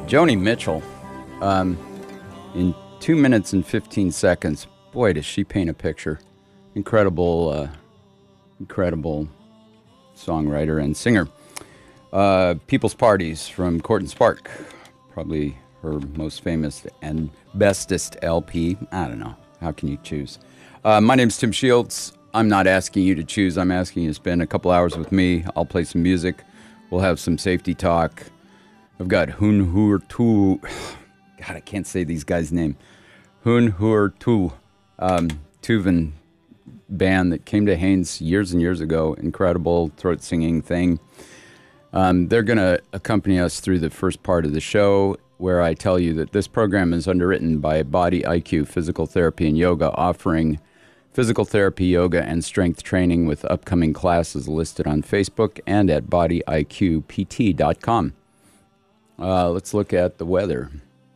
Joni Mitchell, in 2 minutes and 15 seconds, boy, does she paint a picture. Incredible, incredible songwriter and singer. People's Parties from Court and Spark, probably her most famous and bestest LP. I don't know. How can you choose? My name's Tim Shields. I'm not asking you to choose. I'm asking you to spend a couple hours with me. I'll play some music. We'll have some safety talk. I've got Hun Hur Tu. God, I can't say these guys' name. Hun Hur Tu. Tuvan band that came to Haynes years and years ago. Incredible throat singing thing. They're going to accompany us through the first part of the show, where I tell you that this program is underwritten by Body IQ Physical Therapy and Yoga, offering physical therapy, yoga, and strength training with upcoming classes listed on Facebook and at bodyiqpt.com. Let's look at the weather.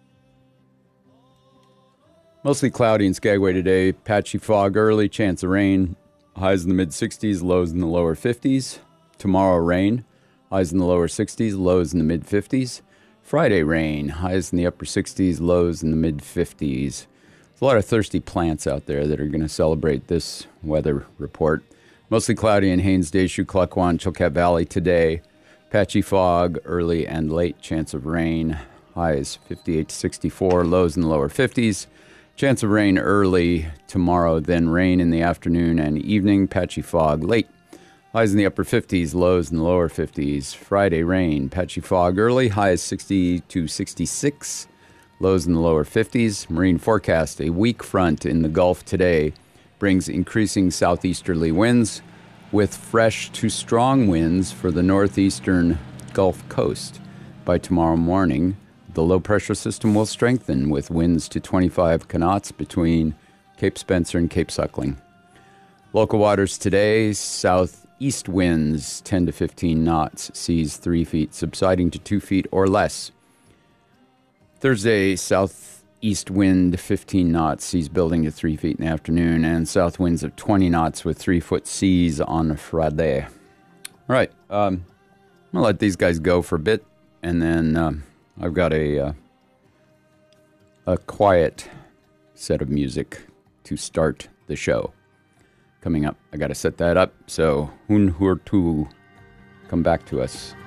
Mostly cloudy in Skagway today. Patchy fog early, chance of rain. Highs in the mid-60s, lows in the lower 50s. Tomorrow, rain. Highs in the lower 60s, lows in the mid-50s. Friday, rain. Highs in the upper 60s, lows in the mid-50s. There's a lot of thirsty plants out there that are going to celebrate this weather report. Mostly cloudy in Haines, Deschutes, Klukwan, Chilkat Valley today. Patchy fog, early and late, chance of rain. Highs 58 to 64, lows in the lower 50s. Chance of rain early tomorrow, then rain in the afternoon and evening. Patchy fog late. Highs in the upper 50s, lows in the lower 50s. Friday, rain. Patchy fog early, highs 60 to 66. Lows in the lower 50s. Marine forecast, a weak front in the Gulf today brings increasing southeasterly winds with fresh to strong winds for the northeastern Gulf Coast. By tomorrow morning, the low-pressure system will strengthen with winds to 25 knots between Cape Spencer and Cape Suckling. Local waters today, southeast winds 10 to 15 knots, seas 3 feet, subsiding to 2 feet or less. Thursday, southeast wind 15 knots, seas building to 3 feet in the afternoon, and south winds of 20 knots with 3-foot seas on Friday. All right, I'm going to let these guys go for a bit, and then I've got a quiet set of music to start the show coming up. I got to set that up, so Hun Hur Tu, come back to us.